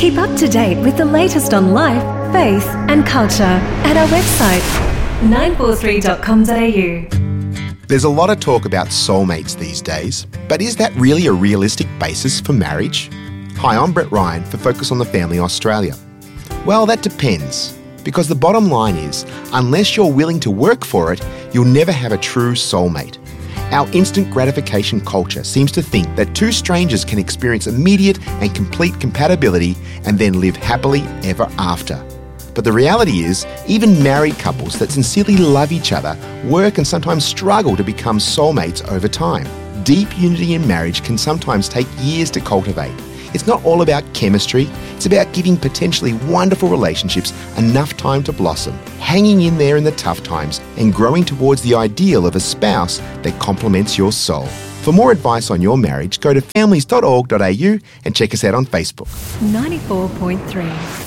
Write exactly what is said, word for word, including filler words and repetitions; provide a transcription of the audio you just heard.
Keep up to date with the latest on life, faith and culture at our website, nine four three dot com dot a u. There's a lot of talk about soulmates these days, but is that really a realistic basis for marriage? Hi, I'm Brett Ryan for Focus on the Family Australia. Well, that depends, because the bottom line is, unless you're willing to work for it, you'll never have a true soulmate. Our instant gratification culture seems to think that two strangers can experience immediate and complete compatibility and then live happily ever after. But the reality is, even married couples that sincerely love each other work and sometimes struggle to become soulmates over time. Deep unity in marriage can sometimes take years to cultivate. It's not all about chemistry, it's about giving potentially wonderful relationships enough time to blossom, hanging in there in the tough times and growing towards the ideal of a spouse that complements your soul. For more advice on your marriage, go to families dot org dot a u and check us out on Facebook. ninety-four point three